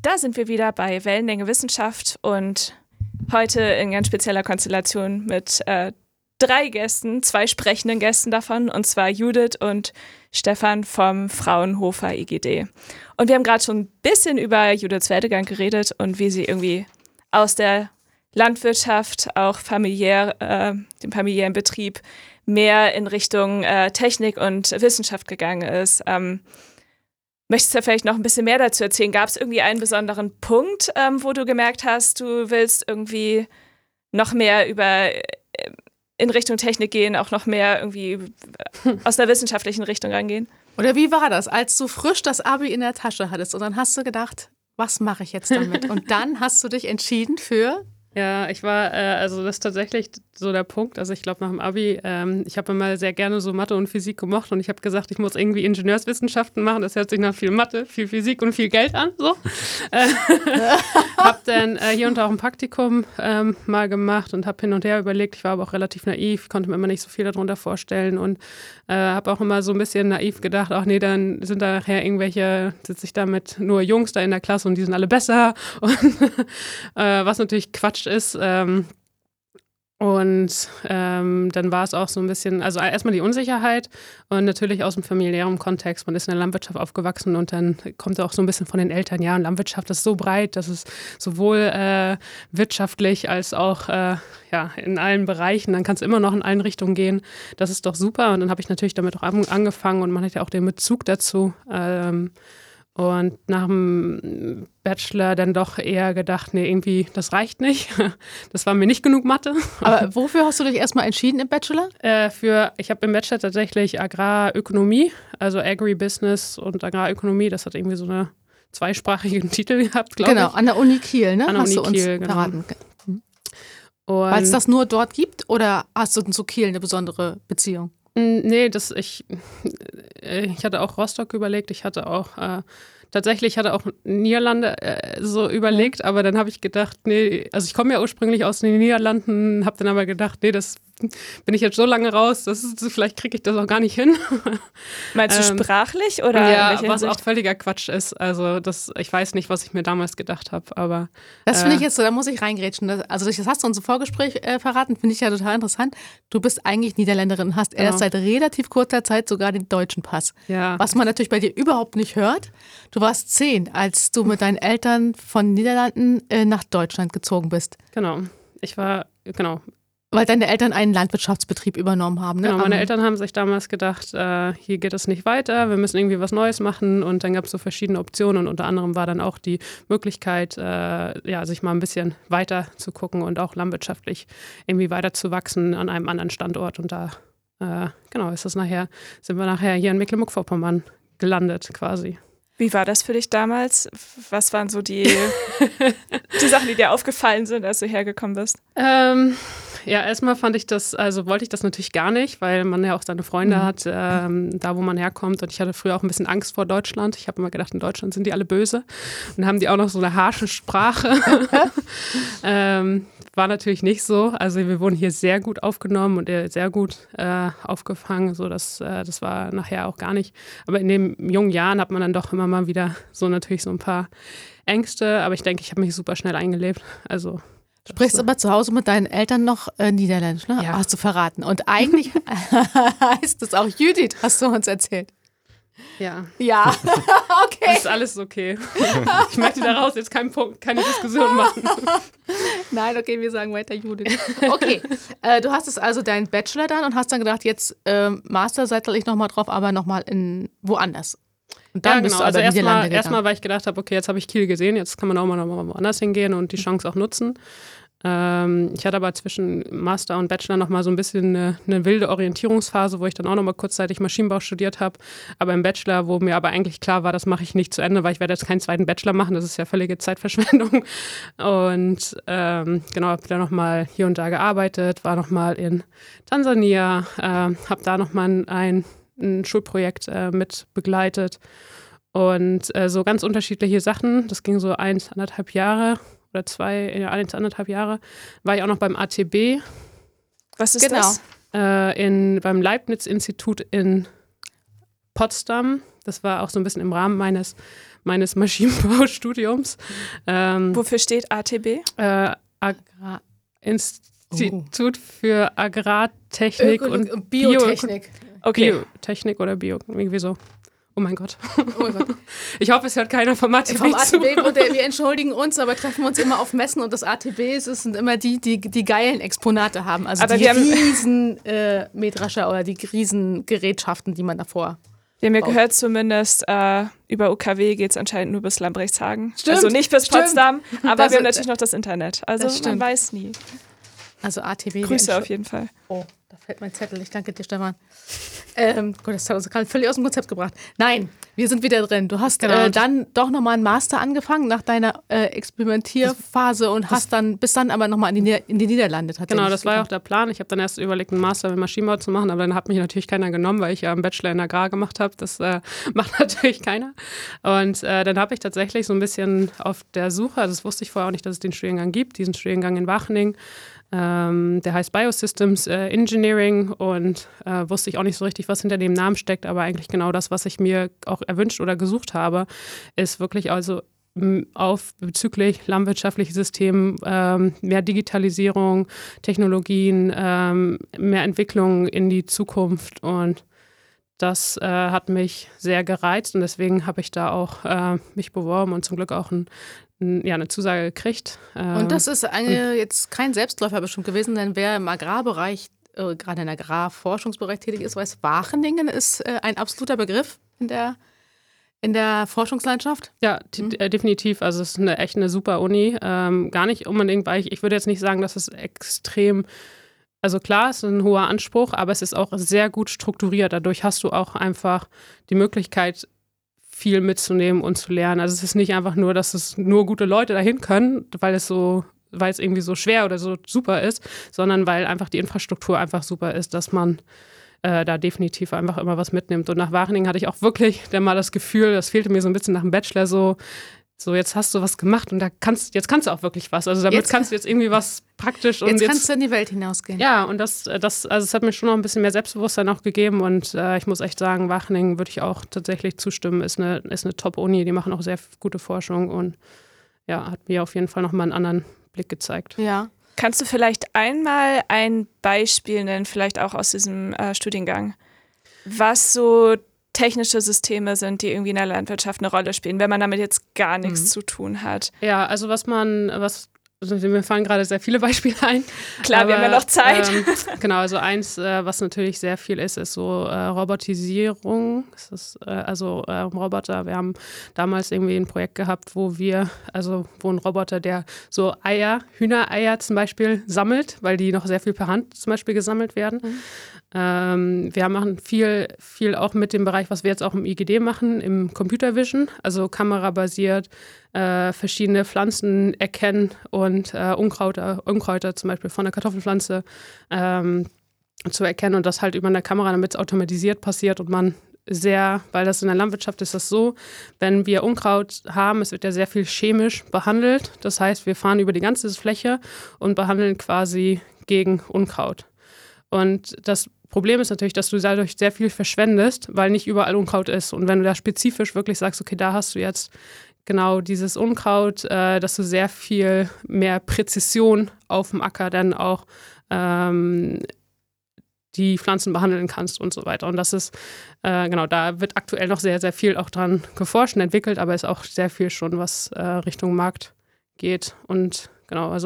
Da sind wir wieder bei Wellenlänge Wissenschaft und heute in ganz spezieller Konstellation mit 3 Gästen, 2 sprechenden Gästen davon, und zwar Judith und Stefan vom Fraunhofer IGD. Und wir haben gerade schon ein bisschen über Judiths Werdegang geredet und wie sie irgendwie aus der Landwirtschaft, auch familiär, dem familiären Betrieb, mehr in Richtung Technik und Wissenschaft gegangen ist. Möchtest du vielleicht noch ein bisschen mehr dazu erzählen? Gab es irgendwie einen besonderen Punkt, wo du gemerkt hast, du willst irgendwie noch mehr in Richtung Technik gehen, auch noch mehr irgendwie aus der wissenschaftlichen Richtung rangehen? Oder wie war das, als du frisch das Abi in der Tasche hattest und dann hast du gedacht, was mache ich jetzt damit? Und dann hast du dich entschieden für... Ja, ich war, also das ist tatsächlich so der Punkt. Also ich glaube nach dem Abi, ich habe immer sehr gerne so Mathe und Physik gemocht und ich habe gesagt, ich muss irgendwie Ingenieurswissenschaften machen. Das hört sich nach viel Mathe, viel Physik und viel Geld an. So. Habe dann hier und da auch ein Praktikum mal gemacht und habe hin und her überlegt. Ich war aber auch relativ naiv, konnte mir immer nicht so viel darunter vorstellen und habe auch immer so ein bisschen naiv gedacht, ach nee, dann sind da nachher sitze ich da mit nur Jungs da in der Klasse und die sind alle besser. Und was natürlich Quatsch ist. Dann war es auch so ein bisschen, also erstmal die Unsicherheit und natürlich aus dem familiären Kontext. Man ist in der Landwirtschaft aufgewachsen und dann kommt auch so ein bisschen von den Eltern, ja, und Landwirtschaft ist so breit, dass es sowohl wirtschaftlich als auch in allen Bereichen, dann kann es immer noch in allen Richtungen gehen. Das ist doch super und dann habe ich natürlich damit auch angefangen und man hat ja auch den Bezug dazu. Und nach dem Bachelor dann doch eher gedacht, nee, irgendwie, das reicht nicht. Das war mir nicht genug Mathe. Aber wofür hast du dich erstmal entschieden im Bachelor? Ich habe im Bachelor tatsächlich Agrarökonomie, also Agribusiness und Agrarökonomie. Das hat irgendwie so eine zweisprachigen Titel gehabt, glaube ich. Genau, an der Uni Kiel, ne? An der hast Uni du uns Kiel, genau. verraten. Weil es das nur dort gibt oder hast du zu Kiel eine besondere Beziehung? Nee, ich hatte auch Rostock überlegt, ich hatte auch Niederlande so überlegt, aber dann habe ich gedacht, nee, also ich komme ja ursprünglich aus den Niederlanden, habe dann aber gedacht, nee, das bin ich jetzt so lange raus, vielleicht kriege ich das auch gar nicht hin. Meinst du sprachlich oder? Ja, was auch völliger Quatsch ist. Also ich weiß nicht, was ich mir damals gedacht habe, aber... Das finde ich jetzt so, da muss ich reingrätschen. Das hast du uns im Vorgespräch verraten, finde ich ja total interessant. Du bist eigentlich Niederländerin und hast erst seit relativ kurzer Zeit sogar den deutschen Pass. Ja. Was man natürlich bei dir überhaupt nicht hört. Du warst 10, als du mit deinen Eltern von Niederlanden nach Deutschland gezogen bist. Genau. Weil deine Eltern einen Landwirtschaftsbetrieb übernommen haben, ne? Genau, meine Eltern haben sich damals gedacht, hier geht es nicht weiter, wir müssen irgendwie was Neues machen und dann gab es so verschiedene Optionen und unter anderem war dann auch die Möglichkeit, sich mal ein bisschen weiter zu gucken und auch landwirtschaftlich irgendwie weiter zu wachsen an einem anderen Standort und da, sind wir nachher hier in Mecklenburg-Vorpommern gelandet quasi. Wie war das für dich damals? Was waren so die Sachen, die dir aufgefallen sind, als du hergekommen bist? Erstmal wollte ich das natürlich gar nicht, weil man ja auch seine Freunde hat, da wo man herkommt. Und ich hatte früher auch ein bisschen Angst vor Deutschland. Ich habe immer gedacht, in Deutschland sind die alle böse. Und dann haben die auch noch so eine harsche Sprache. War natürlich nicht so. Also wir wurden hier sehr gut aufgenommen und sehr gut aufgefangen. So, das war nachher auch gar nicht. Aber in den jungen Jahren hat man dann doch immer mal wieder so natürlich so ein paar Ängste. Aber ich denke, ich habe mich super schnell eingelebt. Also du sprichst aber zu Hause mit deinen Eltern noch Niederländisch, ne? Ja. Hast du verraten. Und eigentlich heißt es auch Judith, hast du uns erzählt. Ja. Ja, okay. Das ist alles okay. Ich möchte daraus jetzt keine Diskussion machen. Nein, okay, wir sagen weiter Judith. Okay, du hast es also deinen Bachelor dann und hast dann gedacht, jetzt Master settle ich nochmal drauf, aber nochmal woanders. Und dann bist du also Niederlande erstmal, weil ich gedacht habe, okay, jetzt habe ich Kiel gesehen, jetzt kann man auch mal noch woanders hingehen und die Chance auch nutzen. Ich hatte aber zwischen Master und Bachelor noch mal so ein bisschen eine wilde Orientierungsphase, wo ich dann auch noch mal kurzzeitig Maschinenbau studiert habe. Aber im Bachelor, wo mir aber eigentlich klar war, das mache ich nicht zu Ende, weil ich werde jetzt keinen zweiten Bachelor machen, das ist ja völlige Zeitverschwendung. Und habe dann noch mal hier und da gearbeitet, war noch mal in Tansania, habe da noch mal ein Schulprojekt mit begleitet und so ganz unterschiedliche Sachen. Das ging so 1,5 Jahre oder 1,5 Jahre. War ich auch noch beim ATB. Was ist das? Beim Leibniz-Institut in Potsdam. Das war auch so ein bisschen im Rahmen meines meines Maschinenbaustudiums. Wofür steht ATB? Institut für Agrartechnik und Biotechnik. Okay. Biotechnik oder Bio, irgendwie so. Oh mein Gott. Ich hoffe, es hört keiner vom ATB vom zu. Wir entschuldigen uns, aber treffen uns immer auf Messen und das ATB sind immer die geilen Exponate haben. Also aber die riesen Mähdrescher oder die riesen Gerätschaften, die man davor wir haben ja gehört, zumindest über UKW geht es anscheinend nur bis Lambrechtshagen. Stimmt, also nicht bis Potsdam, aber wir haben natürlich noch das Internet. Also man weiß nie. Also ATB. Grüße auf jeden Fall. Oh, da fällt mein Zettel. Ich danke dir, Stefan. Gott, das hat uns gerade völlig aus dem Konzept gebracht. Nein, wir sind wieder drin. Du hast dann doch nochmal einen Master angefangen nach deiner Experimentierphase und bist dann aber nochmal in die Niederlande tatsächlich. Genau, das war ja auch der Plan. Ich habe dann erst überlegt, einen Master in Maschinenbau zu machen, aber dann hat mich natürlich keiner genommen, weil ich ja einen Bachelor in Agrar gemacht habe. Das macht natürlich keiner. Und dann habe ich tatsächlich so ein bisschen auf der Suche, also das wusste ich vorher auch nicht, dass es den Studiengang gibt, diesen Studiengang in Wageningen. Der heißt Biosystems Engineering und wusste ich auch nicht so richtig, was hinter dem Namen steckt, aber eigentlich genau das, was ich mir auch erwünscht oder gesucht habe, ist wirklich also bezüglich landwirtschaftlichen Systemen, mehr Digitalisierung, Technologien, mehr Entwicklung in die Zukunft und das hat mich sehr gereizt und deswegen habe ich da auch mich beworben und zum Glück auch eine Zusage gekriegt. Und das ist jetzt kein Selbstläufer bestimmt gewesen, denn wer im Agrarbereich, gerade im Agrarforschungsbereich tätig ist, weiß, Wageningen ist ein absoluter Begriff in der Forschungslandschaft. Ja, definitiv. Also es ist echt eine super Uni. Gar nicht unbedingt, weil ich würde jetzt nicht sagen, dass es extrem. Also klar, es ist ein hoher Anspruch, aber es ist auch sehr gut strukturiert. Dadurch hast du auch einfach die Möglichkeit, viel mitzunehmen und zu lernen. Also es ist nicht einfach nur, dass es nur gute Leute dahin können, weil es irgendwie so schwer oder so super ist, sondern weil einfach die Infrastruktur einfach super ist, dass man da definitiv einfach immer was mitnimmt. Und nach Wageningen hatte ich auch wirklich dann mal das Gefühl, das fehlte mir so ein bisschen nach dem Bachelor, so jetzt hast du was gemacht und jetzt kannst du auch wirklich was. Also damit kannst du jetzt irgendwie was praktisch. Und jetzt kannst du in die Welt hinausgehen. Ja, und also es hat mir schon noch ein bisschen mehr Selbstbewusstsein auch gegeben und ich muss echt sagen, Wageningen würde ich auch tatsächlich zustimmen, ist eine Top-Uni, die machen auch sehr gute Forschung und ja, hat mir auf jeden Fall nochmal einen anderen Blick gezeigt. Ja. Kannst du vielleicht einmal ein Beispiel nennen, vielleicht auch aus diesem Studiengang, was so technische Systeme sind, die irgendwie in der Landwirtschaft eine Rolle spielen, wenn man damit jetzt gar nichts zu tun hat? Ja, also mir fallen gerade sehr viele Beispiele ein. Klar, wir haben ja noch Zeit. Genau, also eins, was natürlich sehr viel ist so Robotisierung. Das ist, Roboter. Wir haben damals irgendwie ein Projekt gehabt, wo ein Roboter, der so Hühnereier zum Beispiel sammelt, weil die noch sehr viel per Hand zum Beispiel gesammelt werden. Wir machen viel auch mit dem Bereich, was wir jetzt auch im IGD machen, im Computer Vision, also kamerabasiert, verschiedene Pflanzen erkennen und Unkräuter zum Beispiel von der Kartoffelpflanze zu erkennen und das halt über eine Kamera, damit es automatisiert passiert und man weil das in der Landwirtschaft ist das so, wenn wir Unkraut haben, es wird ja sehr viel chemisch behandelt, das heißt, wir fahren über die ganze Fläche und behandeln quasi gegen Unkraut. Und das Problem ist natürlich, dass du dadurch sehr viel verschwendest, weil nicht überall Unkraut ist. Und wenn du da spezifisch wirklich sagst, okay, da hast du jetzt genau dieses Unkraut, dass du sehr viel mehr Präzision auf dem Acker dann auch die Pflanzen behandeln kannst und so weiter. Und das ist, da wird aktuell noch sehr, sehr viel auch dran geforscht und entwickelt, aber ist auch sehr viel schon, was Richtung Markt geht. Und genau, also